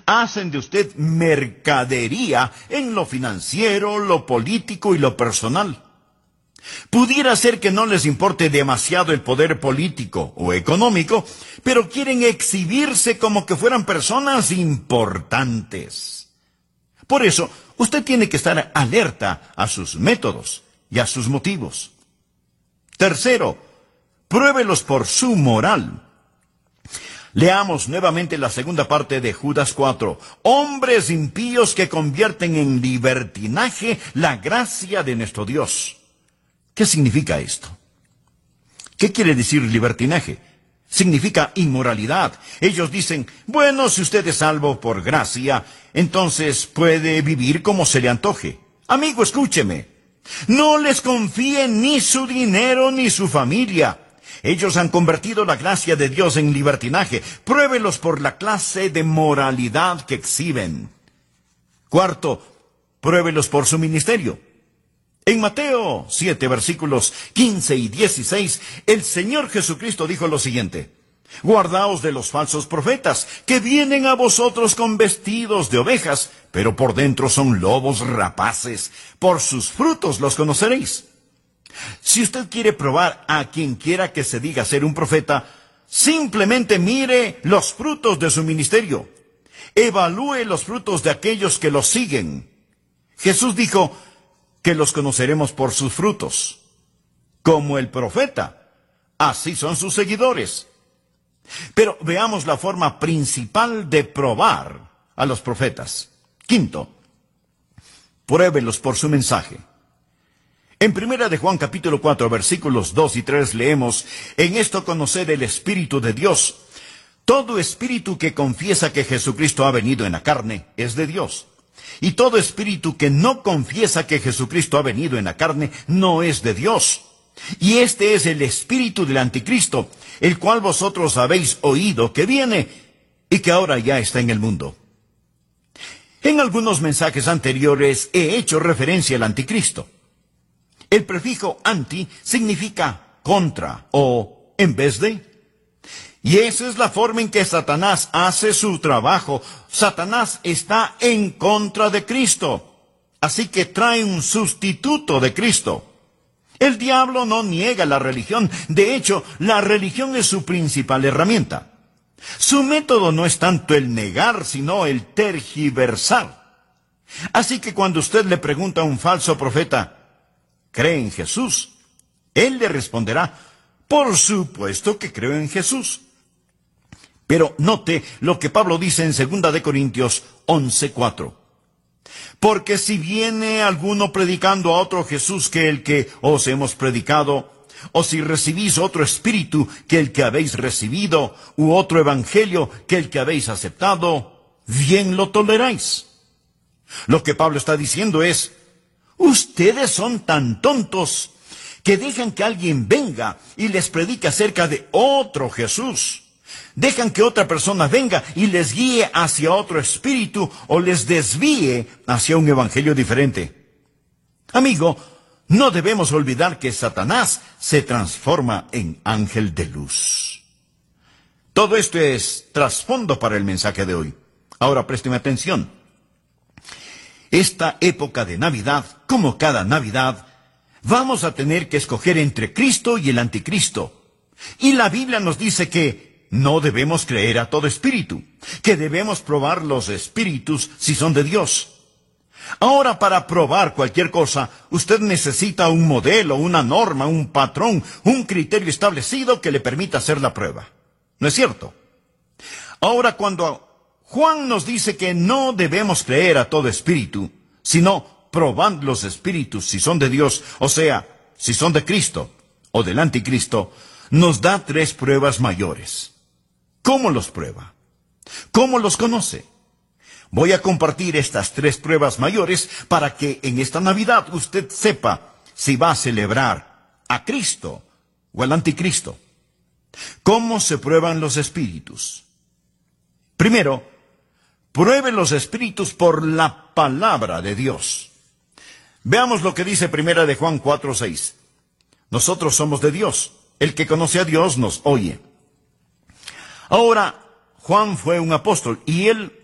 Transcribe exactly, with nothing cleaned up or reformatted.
Hacen de usted mercadería en lo financiero, lo político y lo personal. Pudiera ser que no les importe demasiado el poder político o económico, pero quieren exhibirse como que fueran personas importantes. Por eso, usted tiene que estar alerta a sus métodos y a sus motivos. Tercero, pruébelos por su moral. Leamos nuevamente la segunda parte de Judas cuatro. Hombres impíos que convierten en libertinaje la gracia de nuestro Dios. ¿Qué significa esto? ¿Qué quiere decir libertinaje? Significa inmoralidad. Ellos dicen, bueno, si usted es salvo por gracia, entonces puede vivir como se le antoje. Amigo, escúcheme. No les confíe ni su dinero ni su familia. Ellos han convertido la gracia de Dios en libertinaje. Pruébelos por la clase de moralidad que exhiben. Cuarto, pruébelos por su ministerio. En Mateo siete, versículos quince y dieciséis, el Señor Jesucristo dijo lo siguiente: guardaos de los falsos profetas, que vienen a vosotros con vestidos de ovejas, pero por dentro son lobos rapaces. Por sus frutos los conoceréis. Si usted quiere probar a quien quiera que se diga ser un profeta, simplemente mire los frutos de su ministerio. Evalúe los frutos de aquellos que los siguen. Jesús dijo que los conoceremos por sus frutos. Como el profeta, así son sus seguidores. Pero veamos la forma principal de probar a los profetas. Quinto, pruébelos por su mensaje. En primera de Juan capítulo cuatro, versículos dos y tres leemos: en esto conoced el Espíritu de Dios. Todo espíritu que confiesa que Jesucristo ha venido en la carne es de Dios. Y todo espíritu que no confiesa que Jesucristo ha venido en la carne no es de Dios. Y este es el espíritu del anticristo, el cual vosotros habéis oído que viene y que ahora ya está en el mundo. En algunos mensajes anteriores he hecho referencia al anticristo. El prefijo anti significa contra o en vez de. Y esa es la forma en que Satanás hace su trabajo. Satanás está en contra de Cristo. Así que trae un sustituto de Cristo. El diablo no niega la religión. De hecho, la religión es su principal herramienta. Su método no es tanto el negar, sino el tergiversar. Así que cuando usted le pregunta a un falso profeta, ¿cree en Jesús?, él le responderá, por supuesto que creo en Jesús. Pero note lo que Pablo dice en segunda de Corintios once, cuatro. Porque si viene alguno predicando a otro Jesús que el que os hemos predicado, o si recibís otro espíritu que el que habéis recibido, u otro evangelio que el que habéis aceptado, bien lo toleráis. Lo que Pablo está diciendo es, ustedes son tan tontos que dejan que alguien venga y les predique acerca de otro Jesús. Dejan que otra persona venga y les guíe hacia otro espíritu o les desvíe hacia un evangelio diferente. Amigo, no debemos olvidar que Satanás se transforma en ángel de luz. Todo esto es trasfondo para el mensaje de hoy. Ahora présteme atención. Esta época de Navidad, como cada Navidad, vamos a tener que escoger entre Cristo y el anticristo. Y la Biblia nos dice que no debemos creer a todo espíritu, que debemos probar los espíritus si son de Dios. Ahora, para probar cualquier cosa, usted necesita un modelo, una norma, un patrón, un criterio establecido que le permita hacer la prueba. ¿No es cierto? Ahora, cuando Juan nos dice que no debemos creer a todo espíritu, sino probad los espíritus si son de Dios, o sea, si son de Cristo o del anticristo, nos da tres pruebas mayores. ¿Cómo los prueba? ¿Cómo los conoce? Voy a compartir estas tres pruebas mayores para que en esta Navidad usted sepa si va a celebrar a Cristo o al anticristo. ¿Cómo se prueban los espíritus? Primero, pruebe los espíritus por la palabra de Dios. Veamos lo que dice primera de Juan cuatro, seis. Nosotros somos de Dios. El que conoce a Dios nos oye. Ahora, Juan fue un apóstol y él